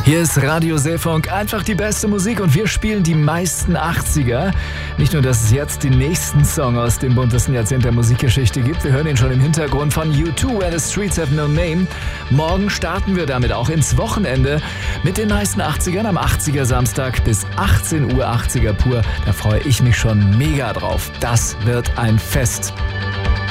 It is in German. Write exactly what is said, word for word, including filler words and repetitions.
Hier ist Radio Seefunk, einfach die beste Musik und wir spielen die meisten achtziger. Nicht nur, dass es jetzt den nächsten Song aus dem buntesten Jahrzehnt der Musikgeschichte gibt, wir hören ihn schon im Hintergrund von U zwei, Where the Streets Have No Name. Morgen starten wir damit auch ins Wochenende mit den meisten achtzigern am achtziger Samstag bis achtzehn Uhr achtziger pur. Da freue ich mich schon mega drauf. Das wird ein Fest.